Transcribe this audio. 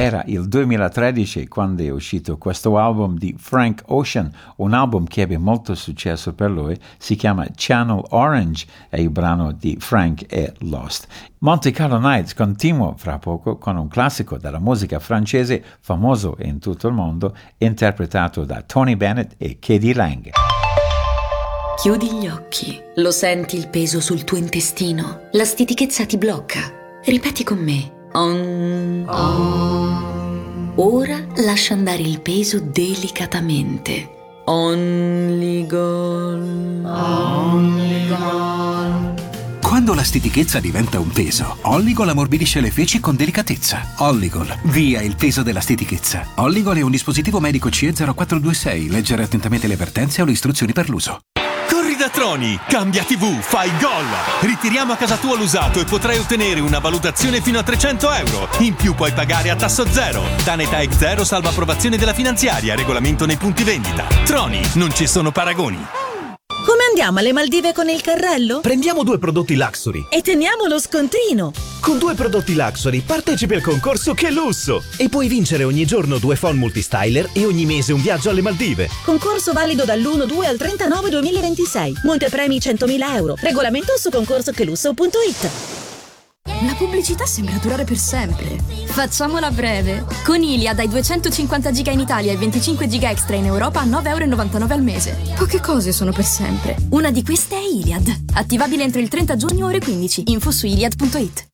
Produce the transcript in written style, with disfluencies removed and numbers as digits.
Era il 2013 quando è uscito questo album di Frank Ocean, un album che ebbe molto successo per lui, si chiama Channel Orange e il brano di Frank è Lost. Monte Carlo Nights continua fra poco con un classico della musica francese famoso in tutto il mondo, interpretato da Tony Bennett e K.D. Lang. Chiudi gli occhi, lo senti il peso sul tuo intestino, la stitichezza ti blocca. Ripeti con me. Ora lascia andare il peso delicatamente. Only God. Quando la stitichezza diventa un peso, Olligol ammorbidisce le feci con delicatezza. Olligol, via il peso della stitichezza. Olligol è un dispositivo medico CE 0426. Leggere attentamente le avvertenze o le istruzioni per l'uso. Corri da Troni, cambia TV, fai gol! Ritiriamo a casa tua l'usato e potrai ottenere una valutazione fino a 300 euro. In più puoi pagare a tasso zero. Danetech Zero salva approvazione della finanziaria, regolamento nei punti vendita. Troni, non ci sono paragoni. Come andiamo alle Maldive con il carrello? Prendiamo 2 prodotti Luxury E teniamo lo scontrino. Con 2 prodotti Luxury partecipi al concorso Che Lusso e puoi vincere ogni giorno 2 phon multistyler e ogni mese un viaggio alle Maldive. Concorso valido dall'1-2 al 39-2026. Montepremi 100.000 euro. Regolamento su concorsochelusso.it. La pubblicità sembra durare per sempre. Facciamola breve. Con Iliad hai 250 giga in Italia e 25 giga extra in Europa a 9,99 euro al mese. Poche cose sono per sempre. Una di queste è Iliad. Attivabile entro il 30 giugno ore 15. Info su iliad.it.